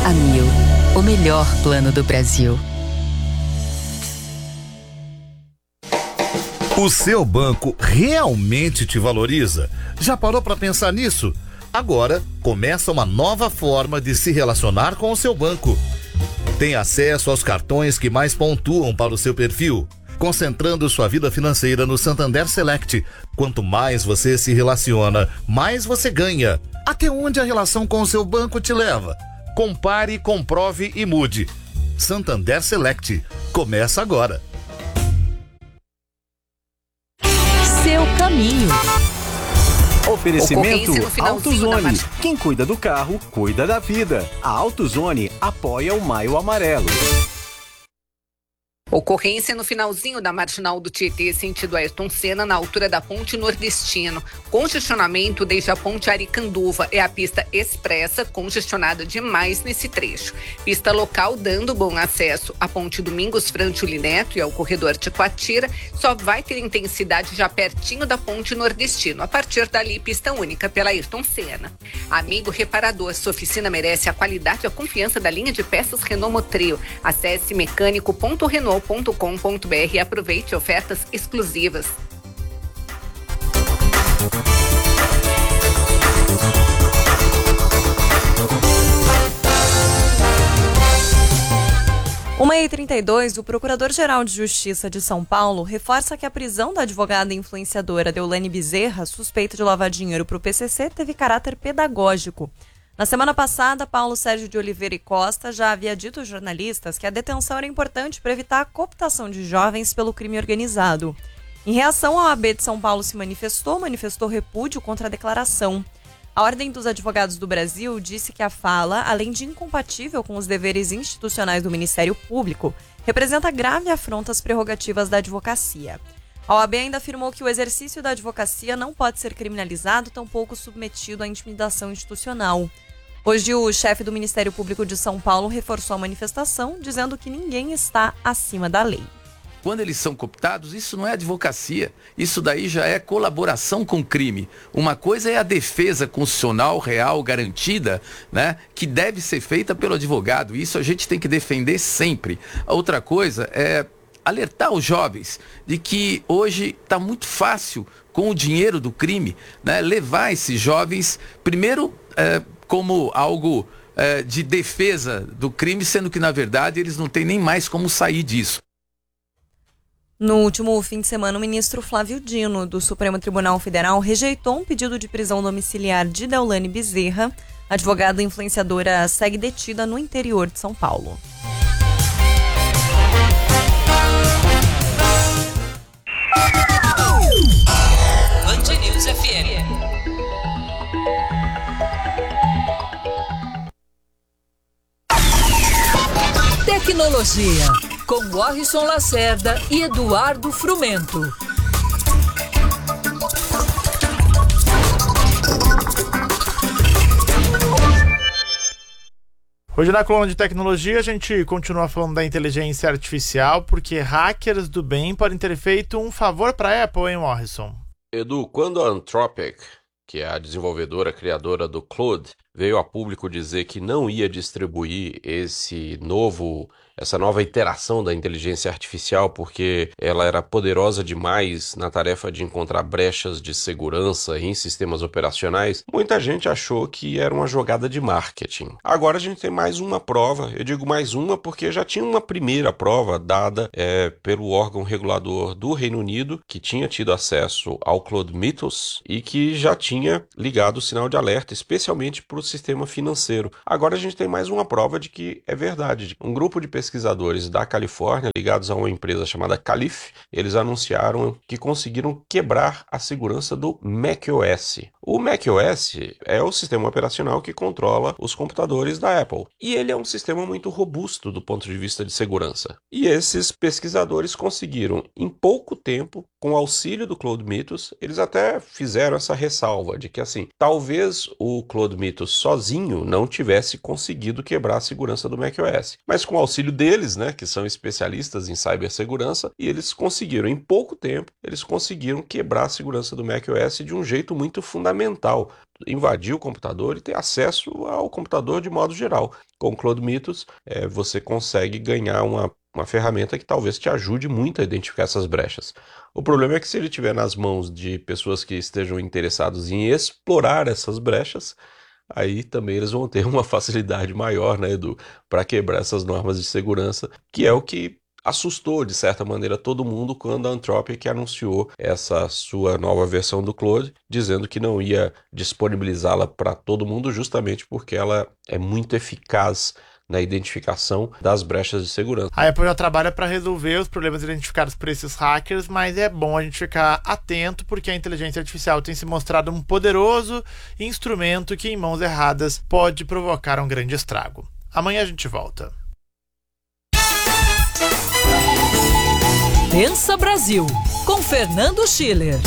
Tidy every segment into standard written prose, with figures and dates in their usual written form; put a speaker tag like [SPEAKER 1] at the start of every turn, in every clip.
[SPEAKER 1] Amil, o melhor plano do Brasil.
[SPEAKER 2] O seu banco realmente te valoriza? Já parou para pensar nisso? Agora começa uma nova forma de se relacionar com o seu banco. Tem acesso aos cartões que mais pontuam para o seu perfil, concentrando sua vida financeira no Santander Select. Quanto mais você se relaciona, mais você ganha. Até onde a relação com o seu banco te leva? Compare, comprove e mude. Santander Select. Começa agora.
[SPEAKER 1] Seu caminho.
[SPEAKER 3] Oferecimento AutoZone. Quem cuida do carro, cuida da vida. A AutoZone apoia o Maio Amarelo.
[SPEAKER 4] Ocorrência no finalzinho da marginal do Tietê, sentido Ayrton Senna, na altura da ponte Nordestino. Congestionamento desde a ponte Aricanduva. É a pista expressa, congestionada demais nesse trecho. Pista local dando bom acesso à ponte Domingos Frantio Neto e ao corredor Ticoatira. Só vai ter intensidade já pertinho da ponte Nordestino. A partir dali, pista única pela Ayrton Senna. Amigo reparador, sua oficina merece a qualidade e a confiança da linha de peças Renault Motril. Acesse mecânico.renault.com.br e aproveite ofertas exclusivas.
[SPEAKER 5] Uma e 32, o Procurador-Geral de Justiça de São Paulo reforça que a prisão da advogada influenciadora Deolane Bezerra, suspeita de lavar dinheiro para o PCC, teve caráter pedagógico. Na semana passada, Paulo Sérgio de Oliveira e Costa já havia dito aos jornalistas que a detenção era importante para evitar a cooptação de jovens pelo crime organizado. Em reação, a OAB de São Paulo se manifestou repúdio contra a declaração. A Ordem dos Advogados do Brasil disse que a fala, além de incompatível com os deveres institucionais do Ministério Público, representa grave afronta às prerrogativas da advocacia. A OAB ainda afirmou que o exercício da advocacia não pode ser criminalizado, tampouco submetido à intimidação institucional. Hoje, o chefe do Ministério Público de São Paulo reforçou a manifestação, dizendo que ninguém está acima da lei.
[SPEAKER 6] Quando eles são cooptados, isso não é advocacia. Isso daí já é colaboração com o crime. Uma coisa é a defesa constitucional, real, garantida, né, que deve ser feita pelo advogado. Isso a gente tem que defender sempre. A outra coisa é alertar os jovens de que hoje está muito fácil, com o dinheiro do crime, né, levar esses jovens, primeiro, como algo de defesa do crime, sendo que, na verdade, eles não têm nem mais como sair disso.
[SPEAKER 5] No último fim de semana, o ministro Flávio Dino, do Supremo Tribunal Federal, rejeitou um pedido de prisão domiciliar de Deolane Bezerra. A advogada influenciadora segue detida no interior de São Paulo.
[SPEAKER 1] Band News FM. Tecnologia, com Warrison Lacerda e Eduardo Frumento.
[SPEAKER 7] Hoje na coluna de tecnologia a gente continua falando da inteligência artificial, porque hackers do bem podem ter feito um favor para a Apple, hein, Morrison?
[SPEAKER 8] Edu, quando a Anthropic, que é a desenvolvedora criadora do Claude, veio a público dizer que não ia distribuir essa nova iteração da inteligência artificial porque ela era poderosa demais na tarefa de encontrar brechas de segurança em sistemas operacionais, muita gente achou que era uma jogada de marketing. Agora a gente tem mais uma prova, eu digo mais uma porque já tinha uma primeira prova dada pelo órgão regulador do Reino Unido, que tinha tido acesso ao Claude Mythos e que já tinha ligado o sinal de alerta, especialmente para o sistema financeiro. Agora a gente tem mais uma prova de que é verdade. Um grupo de pesquisadores da Califórnia, ligados a uma empresa chamada Calif, eles anunciaram que conseguiram quebrar a segurança do macOS. O macOS é o sistema operacional que controla os computadores da Apple. E ele é um sistema muito robusto do ponto de vista de segurança. E esses pesquisadores conseguiram, em pouco tempo, com o auxílio do Claude Mythos, eles até fizeram essa ressalva de que, assim, talvez o Claude Mythos sozinho não tivesse conseguido quebrar a segurança do macOS. Mas com o auxílio deles, né, que são especialistas em cibersegurança, e eles conseguiram, em pouco tempo, eles conseguiram quebrar a segurança do macOS de um jeito muito fundamental. invadir o computador e ter acesso ao computador de modo geral. Com o Claude Mythos, você consegue ganhar uma ferramenta que talvez te ajude muito a identificar essas brechas. O problema é que se ele estiver nas mãos de pessoas que estejam interessadas em explorar essas brechas, aí também eles vão ter uma facilidade maior, né, Edu, para quebrar essas normas de segurança, que é o que assustou, de certa maneira, todo mundo quando a Anthropic anunciou essa sua nova versão do Claude, dizendo que não ia disponibilizá-la para todo mundo, justamente porque ela é muito eficaz na identificação das brechas de segurança.
[SPEAKER 7] A Apple já trabalha para resolver os problemas identificados por esses hackers, mas é bom a gente ficar atento porque a inteligência artificial tem se mostrado um poderoso instrumento que, em mãos erradas, pode provocar um grande estrago. Amanhã a gente volta.
[SPEAKER 1] Pensa Brasil, com Fernando Schiller.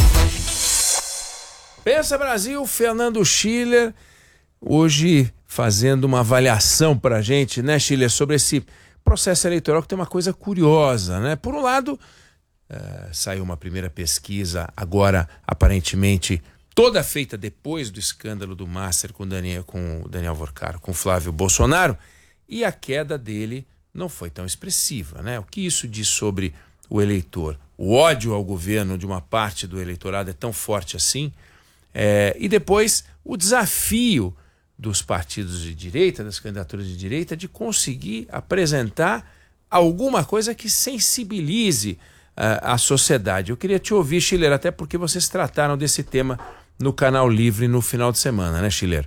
[SPEAKER 9] Pensa Brasil, Fernando Schiller, hoje fazendo uma avaliação para a gente, né, Schiller, sobre esse processo eleitoral que tem uma coisa curiosa, né? Por um lado, saiu uma primeira pesquisa, agora aparentemente toda feita depois do escândalo do Master com o Daniel Vorcaro, com o Flávio Bolsonaro, e a queda dele não foi tão expressiva, né? O que isso diz sobre o eleitor? O ódio ao governo de uma parte do eleitorado é tão forte assim? E depois o desafio dos partidos de direita, das candidaturas de direita, de conseguir apresentar alguma coisa que sensibilize a sociedade. Eu queria te ouvir, Schiller, até porque vocês trataram desse tema no Canal Livre no final de semana, né, Schiller?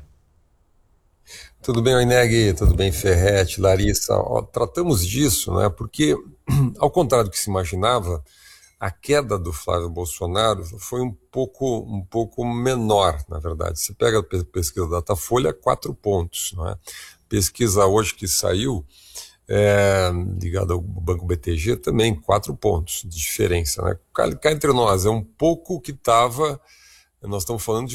[SPEAKER 10] Tudo bem, Oineg? Tudo bem, Ferretti, Larissa? Tratamos disso, né? Porque, ao contrário do que se imaginava, a queda do Flávio Bolsonaro foi um pouco menor, na verdade. Se pega a pesquisa da Datafolha, 4 pontos. Não é? Pesquisa hoje que saiu, ligada ao Banco BTG, também 4 pontos de diferença. Né? Cá entre nós, é um pouco que estava... Nós estamos falando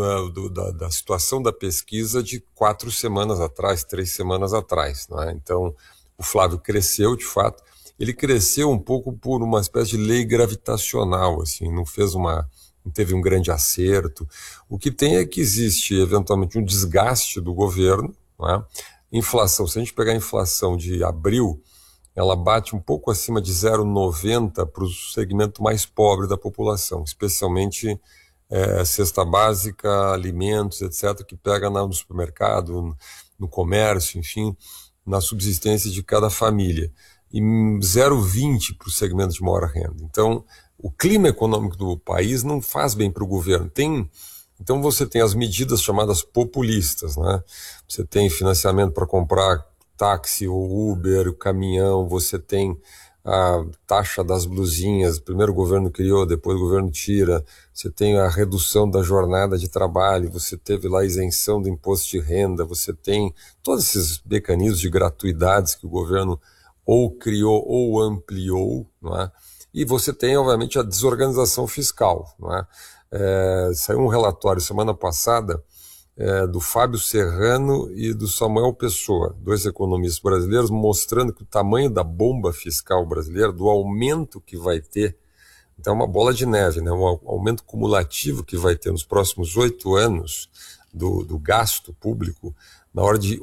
[SPEAKER 10] da situação da pesquisa de 4 semanas atrás, 3 semanas atrás. Não é? Então, o Flávio cresceu, de fato. Ele cresceu um pouco por uma espécie de lei gravitacional, assim, não teve um grande acerto. O que tem é que existe, eventualmente, um desgaste do governo, não é? Inflação, se a gente pegar a inflação de abril, ela bate um pouco acima de 0,90 para o segmento mais pobre da população, especialmente cesta básica, alimentos, etc., que pega no supermercado, no comércio, enfim, na subsistência de cada família. E 0,20 para o segmento de maior renda. Então, o clima econômico do país não faz bem para o governo. Então, você tem as medidas chamadas populistas, né? Você tem financiamento para comprar táxi ou Uber, o caminhão, você tem a taxa das blusinhas, primeiro o governo criou, depois o governo tira, você tem a redução da jornada de trabalho, você teve lá a isenção do imposto de renda, você tem todos esses mecanismos de gratuidades que o governo ou criou ou ampliou, não é? E você tem, obviamente, a desorganização fiscal, não é? Saiu um relatório semana passada do Fábio Serrano e do Samuel Pessoa, 2 economistas brasileiros, mostrando que o tamanho da bomba fiscal brasileira, do aumento que vai ter, então é uma bola de neve, né? Um aumento cumulativo que vai ter nos próximos 8 anos do gasto público, na ordem de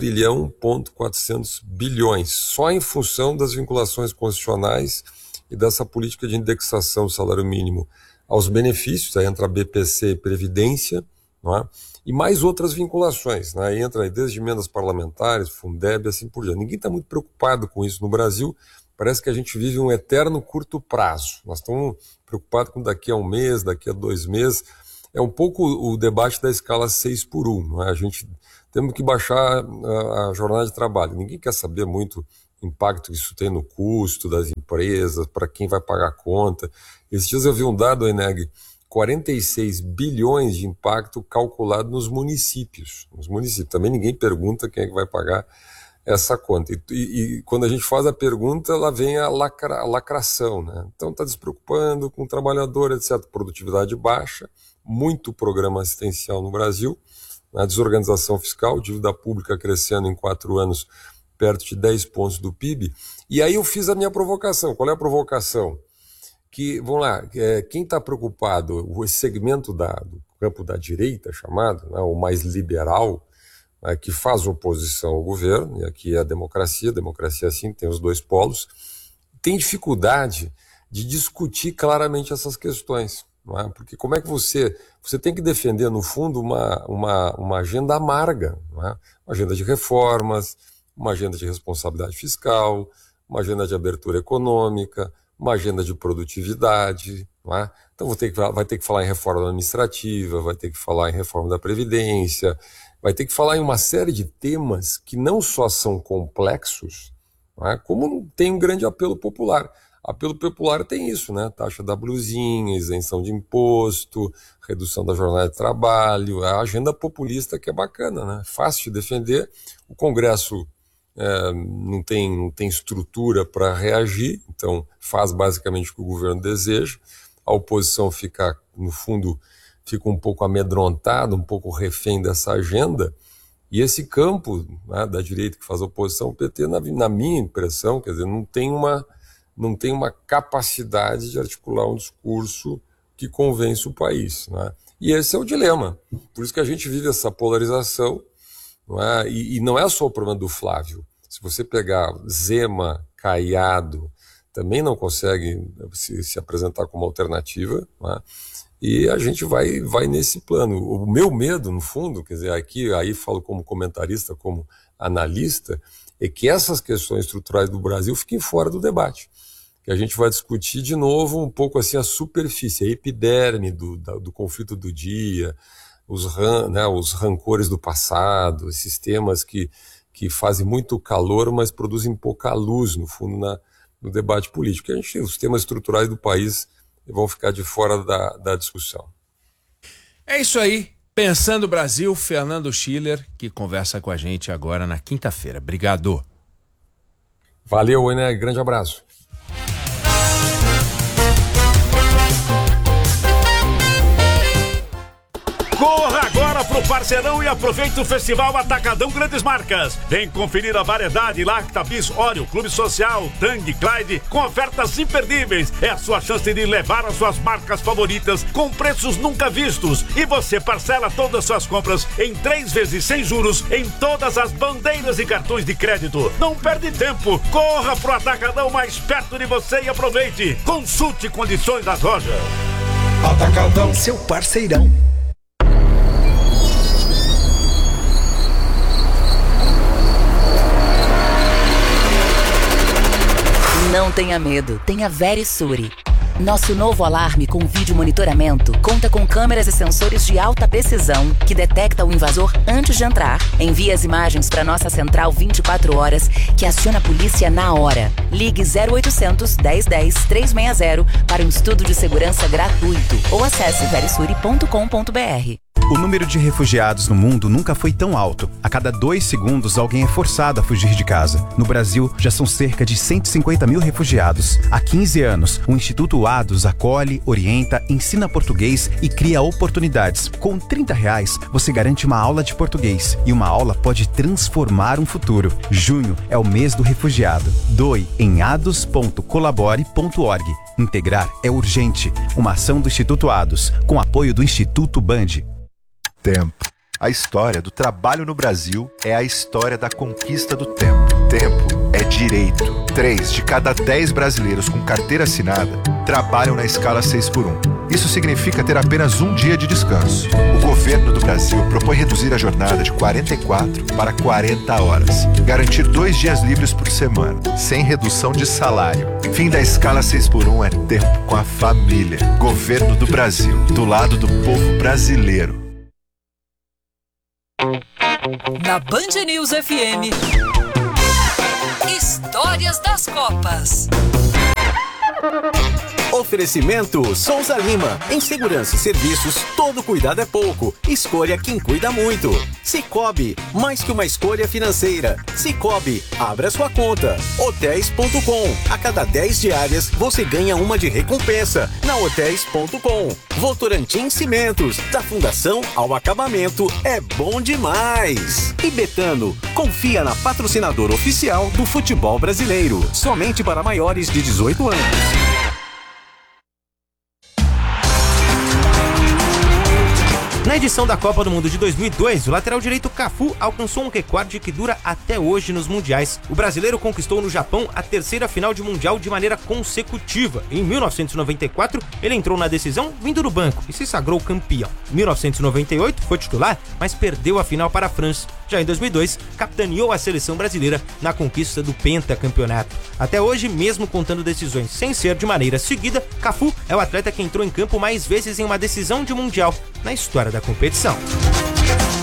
[SPEAKER 10] 1,4 trilhão, só em função das vinculações constitucionais e dessa política de indexação do salário mínimo aos benefícios, aí entra a BPC e Previdência, não é? E mais outras vinculações, né? Aí entra aí desde emendas parlamentares, Fundeb, assim por diante. Ninguém está muito preocupado com isso no Brasil, parece que a gente vive um eterno curto prazo. Nós estamos preocupados com daqui a 1 mês, daqui a 2 meses. É um pouco o debate da escala 6x1, não é? A gente temos que baixar a jornada de trabalho. Ninguém quer saber muito o impacto que isso tem no custo das empresas, para quem vai pagar a conta. Esses dias eu vi um dado, Eneg, 46 bilhões de impacto calculado nos municípios. Nos municípios. Também ninguém pergunta quem é que vai pagar essa conta. E quando a gente faz a pergunta, lá vem a lacração, né? Então está despreocupando com o trabalhador, etc. Produtividade baixa, muito programa assistencial no Brasil, a desorganização fiscal, dívida pública crescendo em 4 anos perto de 10 pontos do PIB. E aí eu fiz a minha provocação. Qual é a provocação? que, vamos lá, quem está preocupado, esse segmento do campo da direita, chamado, né, o mais liberal, né, que faz oposição ao governo, e aqui é a democracia assim, tem os dois polos, tem dificuldade de discutir claramente essas questões. Não é? Porque como é que você tem que defender, no fundo, uma agenda amarga, não é? Uma agenda de reformas, uma agenda de responsabilidade fiscal, uma agenda de abertura econômica, uma agenda de produtividade, não é? Então vai ter que falar em reforma administrativa, vai ter que falar em reforma da Previdência, vai ter que falar em uma série de temas que não só são complexos, não é? Como tem um grande apelo popular. Apelo popular tem isso, né? Taxa da blusinha, isenção de imposto, redução da jornada de trabalho, a agenda populista que é bacana, né? Fácil de defender, o Congresso não tem estrutura para reagir, então faz basicamente o que o governo deseja, a oposição fica, no fundo, um pouco amedrontada, um pouco refém dessa agenda, e esse campo, né, da direita que faz oposição, o PT, na minha impressão, quer dizer, não tem uma capacidade de articular um discurso que convence o país, né? E esse é o dilema, por isso que a gente vive essa polarização, não é? E não é só o problema do Flávio. Se você pegar Zema, Caiado, também não consegue se apresentar como alternativa, não é? E a gente vai nesse plano. O meu medo, no fundo, quer dizer, aí falo como comentarista, como analista, é que essas questões estruturais do Brasil fiquem fora do debate. Que a gente vai discutir de novo um pouco assim a superfície, a epiderme do conflito do dia, os rancores do passado, esses temas que fazem muito calor, mas produzem pouca luz, no fundo, no debate político. Os temas estruturais do país vão ficar de fora da discussão.
[SPEAKER 9] É isso aí. Pensando Brasil, Fernando Schiller, que conversa com a gente agora na quinta-feira. Obrigado.
[SPEAKER 10] Valeu, né? Grande abraço.
[SPEAKER 11] Corra agora pro Parceirão e aproveite o Festival Atacadão Grandes Marcas. Vem conferir a variedade Lacta Bis, Oreo, Clube Social, Tang, Clyde, com ofertas imperdíveis. É a sua chance de levar as suas marcas favoritas com preços nunca vistos. E você parcela todas as suas compras em 3 vezes sem juros em todas as bandeiras e cartões de crédito. Não perde tempo. Corra pro Atacadão mais perto de você e aproveite. Consulte condições das lojas.
[SPEAKER 12] Atacadão, seu parceirão.
[SPEAKER 13] Não tenha medo, tenha Verisure. Nosso novo alarme com vídeo monitoramento conta com câmeras e sensores de alta precisão que detecta o invasor antes de entrar, envia as imagens para nossa central 24 horas, que aciona a polícia na hora. Ligue 0800 1010 360 para um estudo de segurança gratuito ou acesse verisure.com.br.
[SPEAKER 14] O número de refugiados no mundo nunca foi tão alto. A cada 2 segundos, alguém é forçado a fugir de casa. No Brasil, já são cerca de 150 mil refugiados. Há 15 anos, o Instituto ADOS acolhe, orienta, ensina português e cria oportunidades. Com R$30, você garante uma aula de português. E uma aula pode transformar um futuro. Junho é o mês do refugiado. Doe em ados.colabore.org. Integrar é urgente. Uma ação do Instituto ADOS, com apoio do Instituto Band.
[SPEAKER 15] Tempo. A história do trabalho no Brasil é a história da conquista do tempo. Tempo é direito. 3 de cada 10 brasileiros com carteira assinada trabalham na escala 6x1. Isso significa ter apenas um dia de descanso. O governo do Brasil propõe reduzir a jornada de 44 para 40 horas. Garantir 2 dias livres por semana, sem redução de salário. Fim da escala 6x1 é tempo com a família. Governo do Brasil, do lado do povo brasileiro.
[SPEAKER 1] Na Band News FM, Histórias das Copas.
[SPEAKER 3] Oferecimento Souza Lima. Em segurança e serviços, todo cuidado é pouco. Escolha quem cuida muito. Cicobi, mais que uma escolha financeira. Cicobi, abra sua conta. Hotéis.com. A cada 10 diárias, você ganha uma de recompensa. Na Hotéis.com. Votorantim Cimentos. Da fundação ao acabamento, é bom demais. E Betano, confia na patrocinadora oficial do futebol brasileiro. Somente para maiores de 18 anos.
[SPEAKER 16] edição da Copa do Mundo de 2002, o lateral direito Cafu alcançou um recorde que dura até hoje nos mundiais. O brasileiro conquistou no Japão a terceira final de mundial de maneira consecutiva. Em 1994, ele entrou na decisão vindo do banco e se sagrou campeão. Em 1998, foi titular, mas perdeu a final para a França. Já em 2002, capitaneou a seleção brasileira na conquista do pentacampeonato. Até hoje, mesmo contando decisões sem ser de maneira seguida, Cafu é o atleta que entrou em campo mais vezes em uma decisão de mundial na história da competição.